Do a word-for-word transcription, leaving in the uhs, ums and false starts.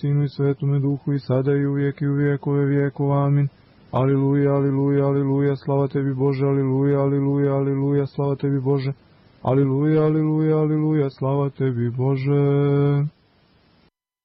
Sinu i Svetome Duhu i sada i uvijek i u vijekove vijekova. Amin. Aliluja, aliluja, aliluja, slava tebi Bože, aliluja, aliluja, aliluja, slava tebi Bože. Aliluja, aliluja, aliluja, slava tebi Bože.